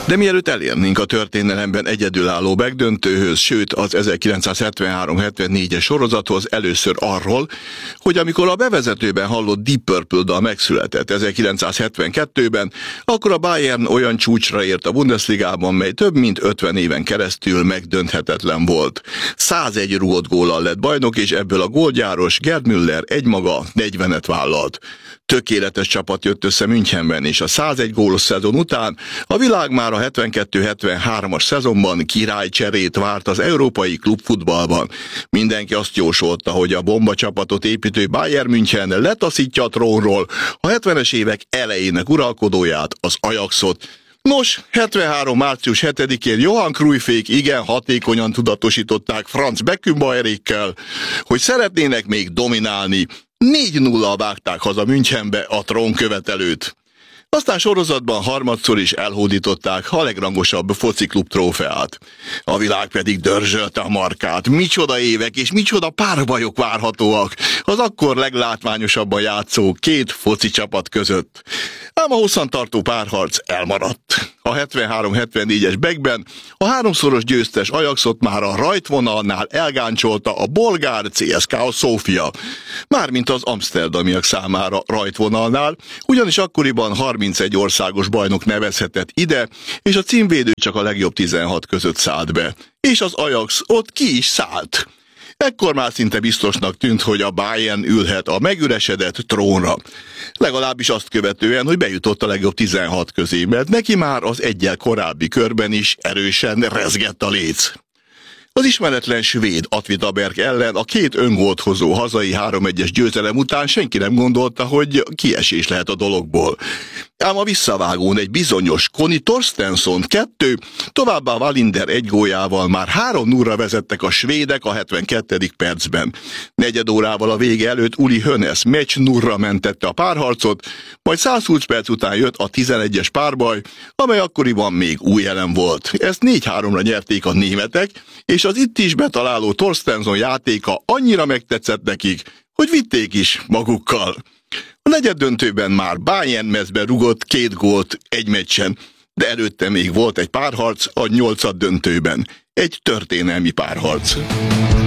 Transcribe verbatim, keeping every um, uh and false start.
De mielőtt elérnénk a történelemben egyedülálló megdöntőhöz, sőt az ezerkilencszázhetvenhárom hetvennégyes sorozathoz, először arról, hogy amikor a bevezetőben hallott Deep Purple dal megszületett ezerkilencszázhetvenkettőben, akkor a Bayern olyan csúcsra ért a Bundesligában, mely több mint ötven éven keresztül megdönthetetlen volt. százegy rúgott góllal lett bajnok, és ebből a gólgyáros Gerd Müller egymaga negyvenet vállalt. Tökéletes csapat jött össze Münchenben, és a százegy gólos szezon után a világ már a hetvenkettő hetvenhármas szezonban királycserét várt az európai klubfutballban. Mindenki azt jósolta, hogy a bomba csapatot építő Bayern München letaszítja a trónról a hetvenes évek elejének uralkodóját, az Ajaxot. Nos, hetvenhárom március hetedikén Johan Cruyffék igen hatékonyan tudatosították Franz Beckenbauerékkel, hogy szeretnének még dominálni. négy nullal vágták haza Münchenbe a trónkövetelőt. Aztán sorozatban harmadszor is elhódították a legrangosabb fociklub trófeát. A világ pedig dörzsölte a markát. Micsoda évek és micsoda párbajok várhatóak az akkor leglátványosabban játszó két foci csapat között. Ám a hosszantartó párharc elmaradt. A hetvenhárom hetvennégyes Beckben a háromszoros győztes Ajaxot már a rajtvonalnál elgáncsolta a bolgár cé es ká á Szófia. Mármint az amszterdamiak számára rajtvonalnál, ugyanis akkoriban harmincegy országos bajnok nevezhetett ide, és a címvédő csak a legjobb tizenhat között szállt be. És az Ajax ott ki is szállt. Ekkor már szinte biztosnak tűnt, hogy a Bayern ülhet a megüresedett trónra. Legalábbis azt követően, hogy bejutott a legjobb tizenhat közé, mert neki már az egyel korábbi körben is erősen rezgett a léc. Az ismeretlen svéd Åtvidaberg ellen a két öngólt hozó hazai három egyes győzelem után senki nem gondolta, hogy kiesés lehet a dologból. Ám a visszavágón egy bizonyos Conny Torstensson kettő, továbbá Wallinder egy góljával már három nullra vezettek a svédek a hetvenkettedik percben. Negyed órával a vége előtt Uli Hoeneß meccs nullra mentette a párharcot, majd százhúsz perc után jött a tizenegyes párbaj, amely akkoriban még új elem volt. Ezt négy háromra nyerték a németek, és az itt is betaláló Torstensson játéka annyira megtetszett nekik, hogy vitték is magukkal. A negyeddöntőben már Bayern mezbe rugott két gólt egy meccsen, de előtte még volt egy párharc a nyolcaddöntőben. Egy történelmi párharc.